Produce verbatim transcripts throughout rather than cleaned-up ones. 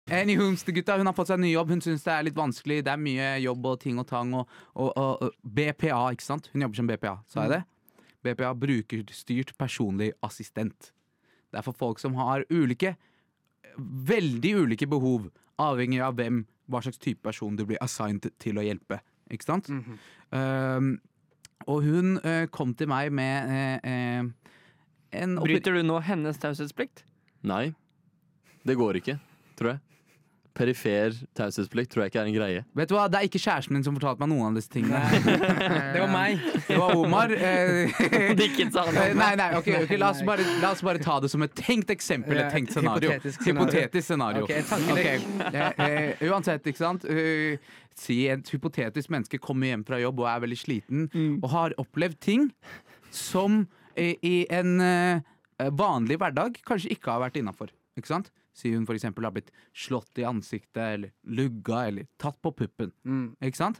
Anywho-gutta, hun har fått seg en ny jobb. Hun synes det er litt vanskelig. Det er mye jobb og ting og tang og, og, og, og B P A, ikke sant? Hun jobber som B P A, sa jeg det? B P A, brukerstyrt personlig assistent. Det er for folk som har ulike, veldig ulike behov, avhengig av hvem, hva slags type person du blir assigned til å hjelpe, ikke sant? Mm-hmm. Um, og hun uh, kom til meg med uh, uh, en... Bryter du nå hennes taushetsplikt? Nei, det går ikke, tror jeg. Perifer taushetsplikt tror jeg ikke er en greie. Vet du hva, det er ikke kjæresten min som fortalte meg noen av disse tingene. Det var meg. Det var Omar. Nei, nei, ok, okay la, oss bare, la oss bare ta det som et tenkt eksempel, et tenkt scenario. Hypotetisk scenario. Hypotetisk scenario. Okay, okay. Eh, eh, uansett, ikke sant? Uh, si et hypotetisk menneske kommer hjem fra jobb og er veldig sliten, mm. og har opplevd ting som eh, i en eh, vanlig hverdag kanskje ikke har vært innenfor. Ikke sant? Si hun for eksempel har blitt slått i ansiktet, eller lugga, eller tatt på puppen. Mm. Ikke sant?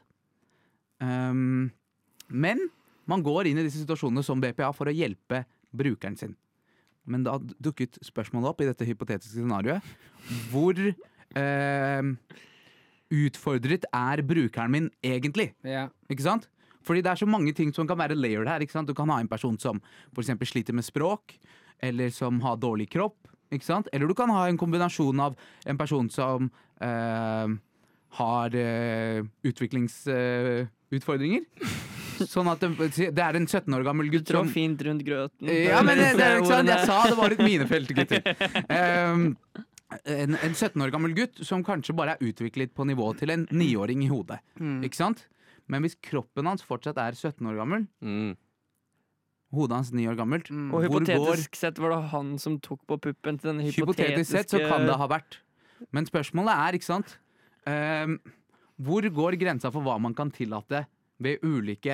Um, men man går inn i disse situasjonene som B P A for å hjelpe brukeren sin. Men da dukket spørsmålet opp i dette hypotetiske scenarioet. Hvor uh, utfordret er brukeren min egentlig? Ja. Ikke sant? Fordi det er så mange ting som kan være layered her. Ikke sant? Du kan ha en person som for eksempel sliter med språk, eller som har dårlig kropp. Ikke sant? Eller du kan ha en kombinasjon av en person som uh, har uh, utviklingsutfordringer. Uh, sånn at det, det er en sytten år gammel gutt som... Trå fint rundt grøten. Ja, men det, det er ikke sant? Jeg sa det var et minefelt, gutter. Um, en, en sytten år gammel gutt som kanskje bare er utviklet på nivå til en niåring i hodet. Mm. Ikke sant? Men hvis kroppen hans fortsatt er sytten år gammel... Mm. Hodet hans ni år gammelt. Mm. Og hypotetisk går... sett var det han som tok på puppen til denne hypotetiske... Hypotetisk sett så kan det ha vært. Men spørsmålet er, ikke sant, um, hvor går grensa for hva man kan tillate ved ulike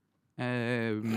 um,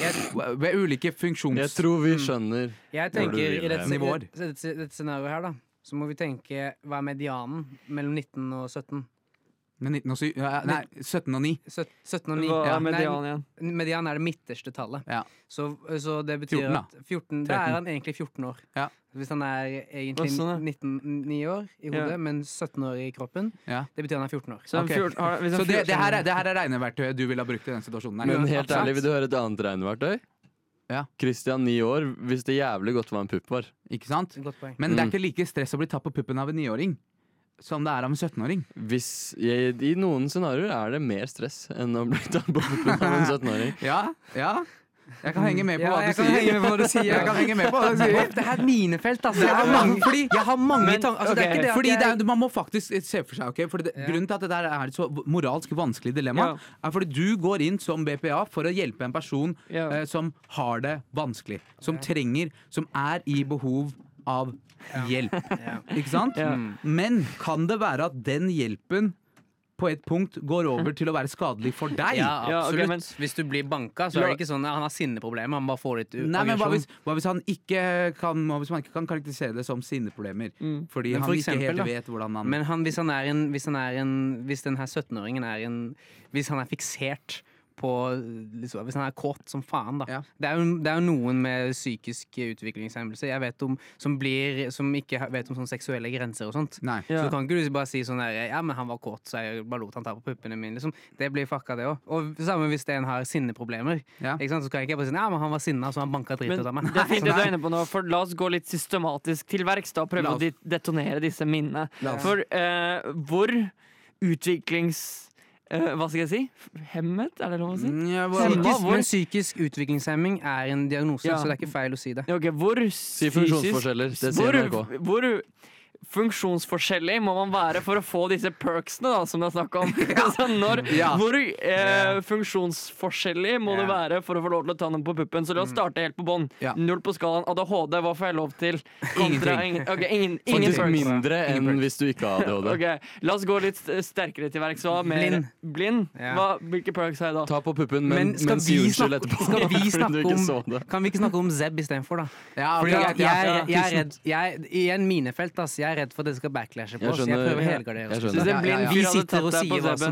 ved ulike funksjons... Jeg tror vi skjønner. Jeg tenker i dette, nivåer. I dette, dette scenarioet her da, så må vi tenke hva er medianen mellom nitten og sytten. Men nitten og syv, ja, nei, sytten og ni. sytten og ni. Hva er median igjen? Nei, median er det midterste tallet. Ja. Så, så det betyr fjorten, at fjorten, da er han egentlig fjorten år. Ja. Hvis han er egentlig sånn, nitten ni år i hodet, ja. Men sytten år i kroppen, ja. Det betyr han er fjorten år. Så, okay. fjorten, har, så det, det, her er, det her er regneverktøyet du ville ha brukt i den situasjonen. Men helt ærlig, vil du høre et annet regneverktøy? Ja. Christian, ni år, hvis det jævlig godt var en pupp var. Ikke sant? Men det er ikke like stress å bli tatt på puppen av en niåring som det er av en syttenåring. Hvis jeg, I noen scenarioer er det mer stress enn å bli tatt på puppen av en syttenåring. Ja, ja. Jeg kan henge med på ja, hva du sier. Henge med på hva du sier. Jeg kan henge med på hva du sier. Det her er minefelt, altså. Jeg har mange, fordi, jeg har mange tanker. Altså, okay. det Fordi jeg... det er, man må faktisk se for seg, okay? Fordi det, ja. Grunnen til at det der er et så moralsk vanskelig dilemma, ja. Er fordi du går inn som B P A for å hjelpe en person ja. eh, som har det vanskelig. Som ja. trenger, som er i behov av hjelp. Ja. Ikke sant? Ja. Men kan det være at den hjelpen på et punkt går over til å være skadelig for deg? Ja, absolutt. Ja, okay, men hvis du blir banka, så er det ikke sånn at han har sinneproblemer, han bare får litt aggresjon. Nei, men hva hvis, hva hvis han ikke kan, hvis man ikke kan karakterisere det som sinneproblemer? Mm. Fordi han eksempel, ikke helt da, vet hvordan han... Men han, hvis han er en, hvis han er en, hvis den her syttenåringen er en, hvis han er fiksert på, liksom, hvis han er kåt som faen da. Ja. Det, er jo, det er jo noen med psykisk utviklingshemmelse jeg vet om, som blir, som ikke vet om sånne seksuelle grenser og sånt. Nei. Så Ja. du kan ikke du bare si sånn der, ja, men han var kåt, så jeg bare lot han ta på puppene mine, liksom. Det blir fucka det også. Og sammen hvis en har sinneproblemer, ja. Ikke sant? Så kan jeg ikke bare si, ja, men han var sinna, så han banket dritt ut av meg. Det er fint det du er inne på nå, for la oss gå litt systematisk til verks da, og prøve å detonere disse minnene. For uh, hvor utviklings... Uh, hva skal jeg si? Hemmet, er det lov å si? Ja, psykisk, men psykisk utviklingshemming er en diagnose, ja. Så det er ikke feil å si det. Okay, hvor si funksjonsforskjeller, det sier hvor, N R K. Hvor funksjonsforskjellig må man være for å få disse perksene da, som det er snakk om. Ja. Så når, ja. Hvor eh, funksjonsforskjellig må ja. Det være for å få lov til å ta noen på puppen? Så la oss starte helt på bånn. Ja. Null på skalaen. A D H D, hva får jeg lov til? Ingenting. Ingen, okay, ingen, ingen Faktisk mindre enn ingen hvis du ikke har A D H D. Okay. La oss gå litt sterkere til verks. Blind. Blind? Ja. Hva, hvilke perks har jeg da? Ta på puppen, men, men, men si unnskyld etterpå. Skal vi snakke om, kan vi ikke snakke om Zeb i stedet for da? Ja, okay. Fordi jeg, jeg, jeg, jeg er redd, jeg, i en minefelt, ass, jeg er redd for at det skal backlashe på oss. Jeg, jeg prøver å helgardere oss. Ja, ja, ja. Vi sitter og sier hva som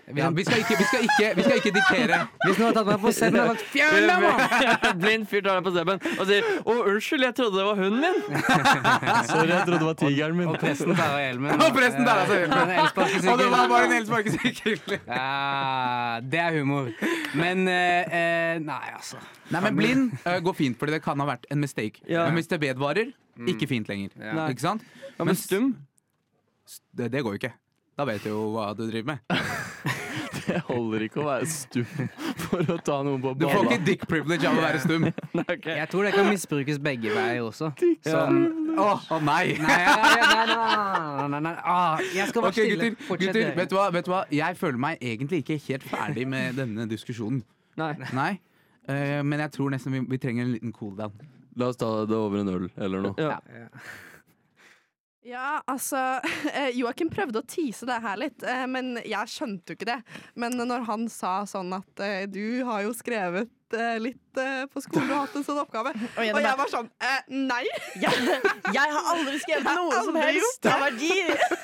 Ja, vi, skal ikke, vi, skal ikke, vi skal ikke diktere. Hvis noen har tatt meg på scenen, har jeg sagt fjern deg, mann! Blind fyr tar deg på steppen og sier 'Å, unnskyld, jeg trodde det var hunden min'. Sorry, jeg trodde det var tigeren min. Og presten tar av hjelmen. Og presten tar av hjelmen. En elsparkesykkel. Og det var bare en elsparkesykkel. Ja, det er humor. Men eh, eh, nei, altså. Nei, men blind uh, går fint, fordi det kan ha vært en mistake. Ja. Men hvis det vedvarer, ikke fint lenger. Ja. Ikke sant? Ja, men stum? Det, det går jo ikke. Da vet du jo hva du driver med. Det holder ikke å være stum for å ta noen på Du får balla. ikke dick privilege av å være stum. Nei, okay. Jeg tror det kan misbrukes begge veier også. Sånn. Å, å nei! Nei, nei, nei, nei, nei, nei. Ah, jeg skal være Ok, stille. gutter, Fortsett, gutter dere. vet, du hva, vet du hva? Jeg føler meg egentlig ikke helt ferdig med denne diskusjonen. Nei. Nei, Eh, men jeg tror nesten vi, vi trenger en liten cooldown. La oss ta det over en øl eller noe. Ja. Ja, altså eh, Joakim prøvde å tease det her litt, eh, men jeg skjønte jo ikke det. Men når han sa sånn at eh, du har jo skrevet eh, litt eh, på skolen, du har hatt en sånn oppgave. Og Og jeg var sånn eh, nei! Jeg, jeg har aldri skrevet noe som aldri helst av verdi.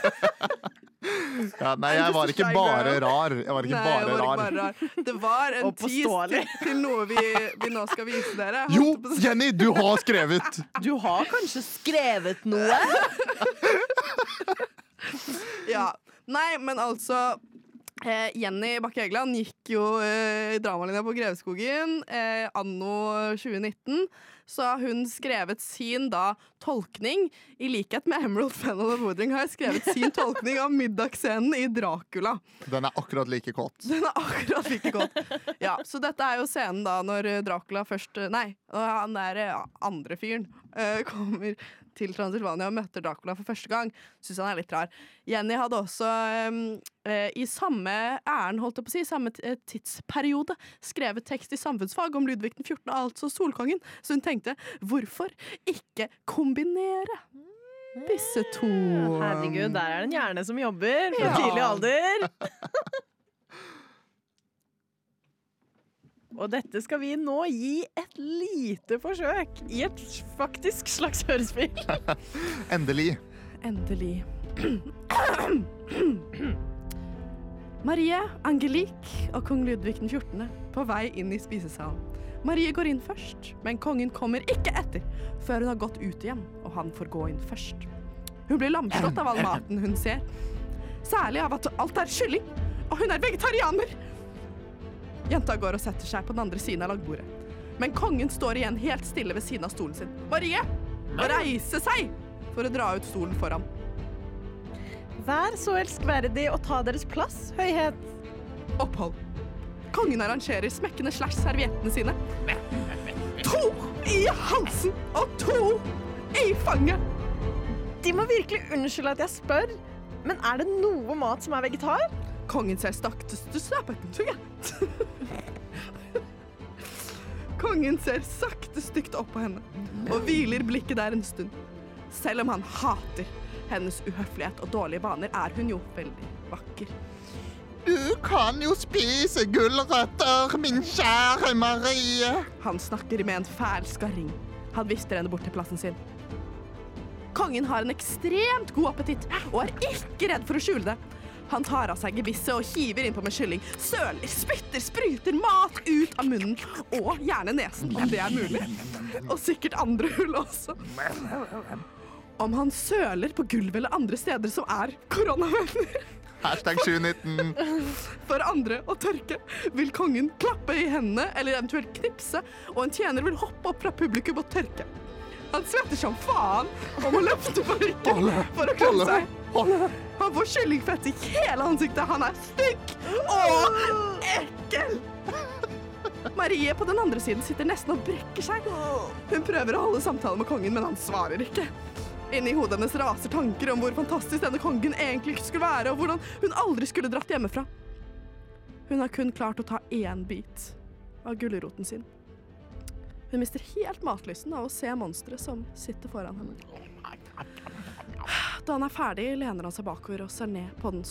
Ja, nei, jeg var ikke bare rar. Jeg var ikke Nei, jeg bare var ikke rar. bare rar. Det var en Og tease påståelig. til, til noe vi, vi nå skal vise dere. Jo, Holdt på å si- Jenny, du har skrevet! Du har kanskje skrevet noe? Ja. Nei, men altså eh, Jenny Bakke Egeland gikk jo eh, i dramalinja på Greveskogen eh, anno tjue nitten. Så har hun skrevet sin da tolkning, i likhet med Emerald Fennell og Woodring, har jeg skrevet sin tolkning av middagsscenen i Dracula. Den er akkurat like kåt. Den er akkurat like godt. Ja, så dette er jo scenen da når Dracula først Nei, han der eh, andre fyren eh, kommer til Transylvania og møter Dracula for første gang. Syns han er litt rar. Jenny hadde også eh, i samme æren, holdt jeg på å si, samme t- tidsperiode, skrevet tekst i samfunnsfag om Ludvig den fjortende, altså solkongen. Så hun tenkte, hvorfor ikke kombinere disse to? Herregud, der er det en hjerne som jobber fra Ja. tidlig alder. Og dette skal vi nå gi et lite forsøk i et faktisk slags hørespill. Endelig. Endelig. Marie, Angelique og kong Ludvig den fjortende på vei inn i spisesalen. Marie går inn først, men kongen kommer ikke etter før hun har gått ut igjen, og han får gå inn først. Hun blir lamslått av all maten hun ser, særlig av at alt er kylling, og hun er vegetarianer. Jenta går og setter seg på den andre siden av lagbordet. Men kongen står igjen helt stille ved siden av stolen sin. Marie må reise seg for å dra ut stolen foran. Vær så elskverdig å ta deres plass, høyhet. Opphold. Kongen arrangerer smekkene slash serviettene sine. To i halsen og to i fanget. De må virkelig unnskylde at jeg spør, men er det noe mat som er vegetar? Kongen ser sakte snappet. Kongen ser sakte stygt opp på henne og hviler blikket der en stund. Selv om han hater hennes uhøflighet og dårlige vaner, er hun jo veldig vakker. Du kan jo spise gulrøtter, min kjære Marie. Han snakker med en fæl skarring. Han vifter henne bort til plassen sin. Kongen har en ekstremt god appetitt og er ikke redd for å skjule det. Han tar av seg gebisset og hiver innpå med kylling. Søler, spytter, spruter mat ut av munnen. Og gjerne nesen, om det er mulig. Og sikkert andre hull også. Om han søler på gulvet eller andre steder som er koronavennlig Hashtag tjue nitten. for andre å tørke, vil kongen klappe i hendene eller eventuelt knipse, og en tjener vil hoppe opp fra publikum og tørke. Han svetter som faen og må løfte parken for å klemme seg. Han får kyllingfett i hele ansiktet. Han er stygg og ekkel. Marie på den andre siden sitter nesten og brekker seg. Hun prøver å holde samtale med kongen, men han svarer ikke. Inni hodet hennes raser tanker om hvor fantastisk denne kongen egentlig skulle være, og hvordan hun aldri skulle dratt hjemmefra. Hun har kun klart å ta én bit av gulroten sin. Hun mister helt matlysten av å se monsteret som sitter foran henne. Da han er ferdig, lener han seg bakover og ser ned på den